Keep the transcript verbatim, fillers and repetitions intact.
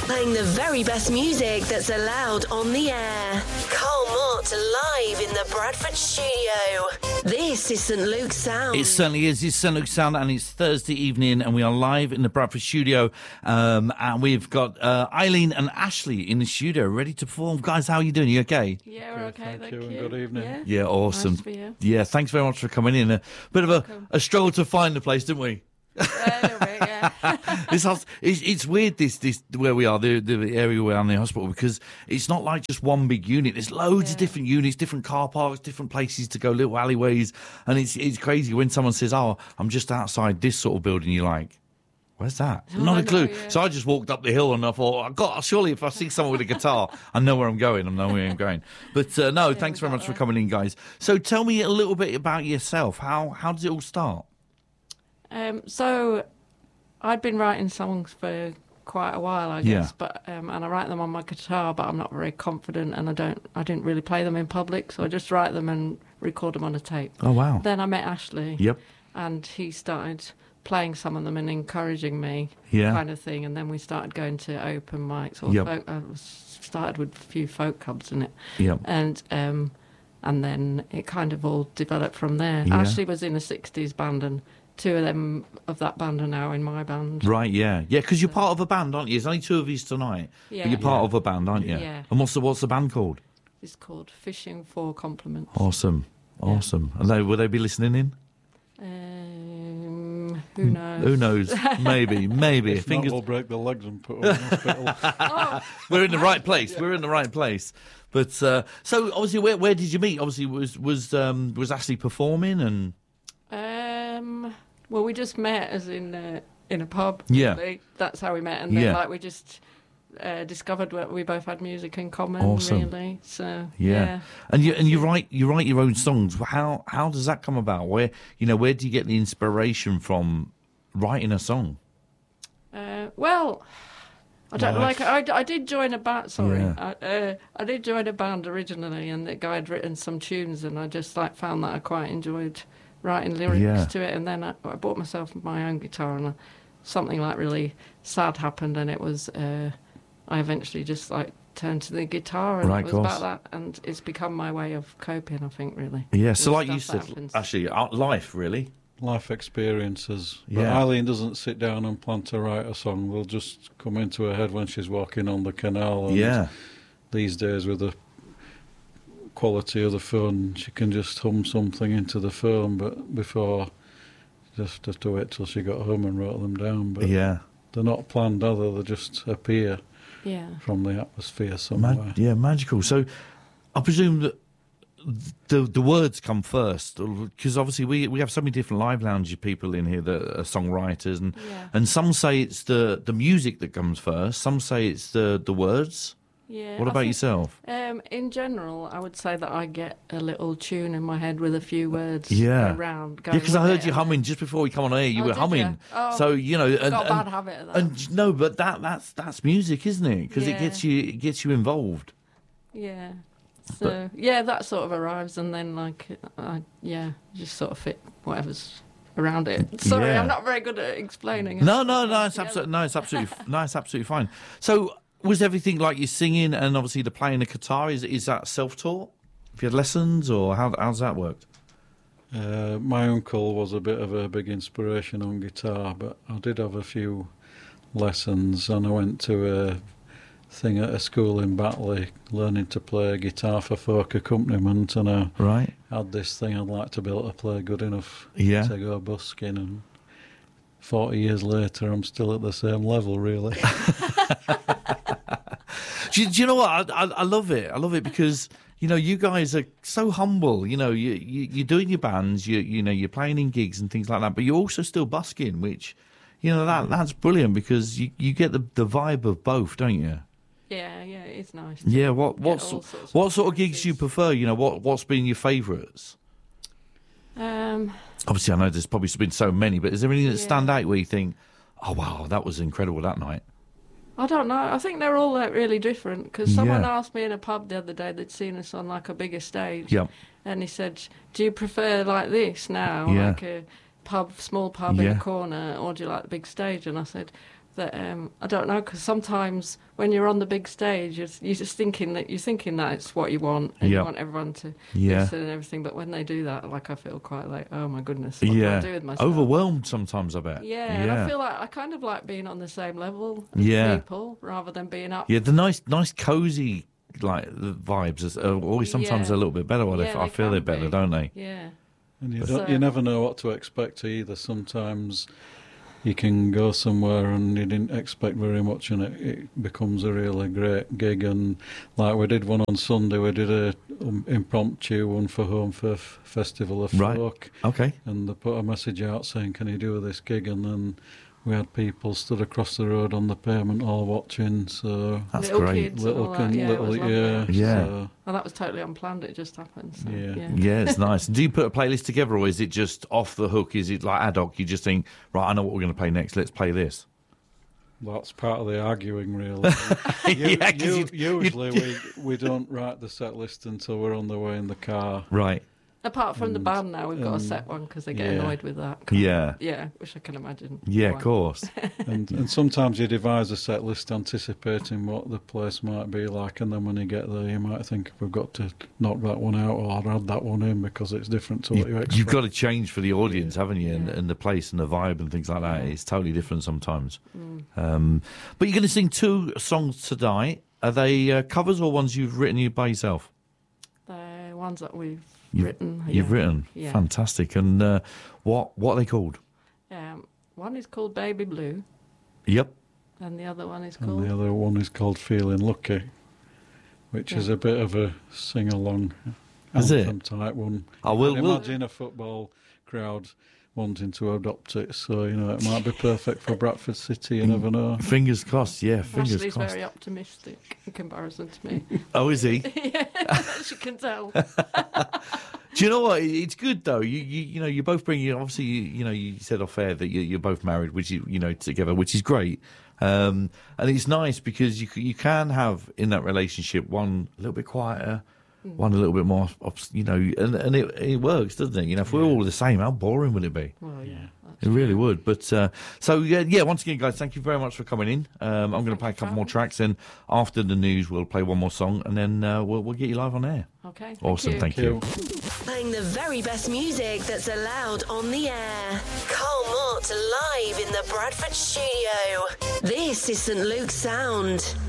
playing the very best music that's allowed on the air. Carl Mott live in the Bradford studio. This is St Luke's Sound. It certainly is. It's St Luke's Sound, and it's Thursday evening, and we are live in the Bradford studio. Um, and we've got uh, Eileen and Ashley in the studio, ready to perform. Guys, how are you doing? You okay? Yeah, we're okay. Thank, thank you, you. and good evening. Yeah, Yeah, awesome. Nice for you. Yeah, thanks very much for coming in. A bit of a, Welcome. a struggle to find the place, didn't we? Yeah, a little bit, yeah. This house, it's, it's weird, this this where we are, the, the area we're in the hospital, because it's not like just one big unit. There's loads Yeah. of different units, different car parks, different places to go, little alleyways, and it's it's crazy when someone says, "Oh, I'm just outside this sort of building." You're like, "Where's that?" Oh, Not I a clue. know, yeah. So I just walked up the hill and I thought, "I got surely if I see someone with a guitar, I know where I'm going. I know where I'm going." But uh, no, thanks we very got much for there. coming in, guys. So tell me a little bit about yourself. How how does it all start? Um, so I'd been writing songs for quite a while, I guess, Yeah. but um, and I write them on my guitar, but I'm not very confident, and I don't, I didn't really play them in public, so I just write them and record them on a tape. Oh wow. Then I met Ashley, Yep. and he started playing some of them and encouraging me, Yeah. kind of thing. And then we started going to open mics. Or Yep. folk, I was, started with a few folk clubs in it. Yep. and um, and then it kind of all developed from there. Yeah. Ashley was in a sixties band, and two of them of that band are now in my band. Right, yeah. Yeah, because you're part of a band, aren't you? There's only two of you tonight, Yeah. but you're part of a band, aren't you? Yeah. And what's the, what's the band called? It's called Fishing for Compliments. Awesome. Yeah. Awesome. And they, will they be listening in? Um, who knows? Who knows? Maybe, maybe. If Fingers... not, we'll break the legs and put them in hospital. Oh, We're in the right place. We're in the right place. But, uh, so, obviously, where, where did you meet? Obviously, was was um, was Ashley performing and... um, well, we just met as in uh, in a pub. Yeah. really. That's how we met, and then Yeah. like we just uh, discovered that we both had music in common. Awesome. Really. So Yeah. yeah. And you and you write you write your own songs. How how does that come about? Where you know where do you get the inspiration from writing a song? Uh, well, I don't Nice. like. I, I did join a band. Sorry, Yeah. I, uh, I did join a band originally, and the guy had written some tunes, and I just like found that I quite enjoyed writing lyrics Yeah. to it. And then I, I bought myself my own guitar, and uh, something like really sad happened, and it was. Uh, I eventually just like turned to the guitar, and Right, it was course. about that, and it's become my way of coping. I think really. Yeah. So With like you stuff said, that happens. actually, uh, life really. Life experiences. But Yeah. Eileen doesn't sit down and plan to write a song. They'll just come into her head when she's walking on the canal. And Yeah. these days, with the quality of the phone, she can just hum something into the phone. But before, just have to wait till she got home and wrote them down. But Yeah. they're not planned, are they? They just appear Yeah. from the atmosphere somewhere. Mag- yeah, magical. So I presume that the the words come first, because obviously we we have so many different live lounge people in here that are songwriters, and Yeah. and some say it's the the music that comes first. Some say it's the the words. Yeah. What I about think- yourself? Um, in general, I would say that I get a little tune in my head with a few words Yeah. around. Yeah, going because I with heard it, you and humming just before we come on air. You Oh, were did humming, you? Oh. so you know. then- And, I've got a and, bad habit of that. and no, but that that's that's music, isn't it? Because it Yeah. gets you it gets you involved. yeah. So yeah, that sort of arrives, and then like, I yeah, just sort of fit whatever's around it. Sorry, Yeah. I'm not very good at explaining. No, no, no, it's Yeah. absolutely no, it's absolutely no, it's absolutely fine. So was everything like you singing and obviously the playing the guitar? Is is that self taught? Have you had lessons, or how how's that worked? Uh, my uncle was a bit of a big inspiration on guitar, but I did have a few lessons, and I went to a thing at a school in Batley learning to play guitar for folk accompaniment, and I Right. had this thing I'd like to be able to play good enough Yeah. to go busking, and forty years later I'm still at the same level, really. Do you, do you know what? I, I I love it. I love it because you know you guys are so humble. You know you, you you're doing your bands. You you know you're playing in gigs and things like that, but you're also still busking, which you know that that's brilliant because you, you get the the vibe of both, don't you? Yeah, yeah, it's nice. Yeah. What what Get all so- sorts of what sort of gigs do you experiences. prefer? You know what what's been your favourites? Um, Obviously, I know there's probably been so many, but is there anything that Yeah. stand out where you think, oh wow, that was incredible that night? I don't know. I think they're all like really different because someone Yeah. asked me in a pub the other day they'd seen us on like a bigger stage. Yep. And he said, "Do you prefer like this now, Yeah. like a pub, small pub in Yeah. a corner, or do you like the big stage?" And I said, that um, I don't know, because sometimes when you're on the big stage, you're, you're just thinking that you're thinking that it's what you want, and Yep. you want everyone to Yeah. listen and everything. But when they do that, like I feel quite like, oh my goodness, what Yeah. do I do with myself? Overwhelmed sometimes, I bet. Yeah, and I feel like I kind of like being on the same level as Yeah. people rather than being up. Yeah, the nice, nice, cozy like the vibes is- are always sometimes Yeah. a little bit better. What Yeah, if I they feel can they're better, be. don't they? Yeah. And you, So- don't, you never know what to expect either. Sometimes you can go somewhere and you didn't expect very much, and it, it becomes a really great gig. And like we did one on Sunday, we did a um, impromptu one for Home Firth Festival of Right. Folk, Okay. and they put a message out saying, "Can you do this gig?" And then we had people stood across the road on the pavement all watching. So That's Little great. kids and little, all can, that. Yeah, it little, was lovely. yeah, Yeah. So, Well, that was totally unplanned. It just happened. So, Yeah. yeah. Yeah, it's nice. Do you put a playlist together, or is it just off the hook? Is it like ad hoc? You just think, right, I know what we're going to play next. Let's play this. that's part of the arguing, really. You- Yeah, 'cause you- you'd- usually we, we don't write the set list until we're on the way in the car. Right. Apart from the And, band now, we've got a um, set one because they get yeah. annoyed with that. Yeah. Yeah, which I can imagine. Yeah, why. of course. And, and sometimes you devise a set list anticipating what the place might be like, and then when you get there, you might think we've got to knock that one out or add that one in because it's different to what you You, expect. you've got to change for the audience, haven't you? And, Yeah. and the place and the vibe and things like that. Yeah. It's totally different sometimes. Mm. Um, but you're going to sing two songs tonight. Are they uh, covers or ones you've written you by yourself? The ones that we've You've- written. You've yeah. written. Yeah. Fantastic. And uh, what what are they called? Um, one is called Baby Blue, Yep. and the other one is And called. the other one is called Feeling Lucky, which is Yeah. a bit of a sing-along Is it? anthem type one. I will- I'd will- imagine a football crowd wanting to adopt it, so you know it might be perfect for Bradford City. You never know. Fingers crossed. Yeah, fingers Ashley's crossed. very optimistic in comparison to me. Oh, is he? Yeah, as you can tell. Do you know what? It's good though. You you, you know you both bring you obviously you, you know you said off air that you, you're both married, which you you know together, which is great. Um, and it's nice because you c- you can have in that relationship one a little bit quieter, one a little bit more, obs- you know, and and it it works, doesn't it? You know, if we're all the same, how boring would it be? Well, yeah. It really would. But uh, so yeah, yeah. Once again, guys, thank you very much for coming in. Um, I'm going to Thank play a you for couple more having tracks, and after the news, we'll play one more song, and then uh, we'll we'll get you live on air. Okay. Thank Awesome, you. thank you. Playing the very best music that's allowed on the air. Carl Mott live in the Bradford studio. This is Saint Luke's Sound.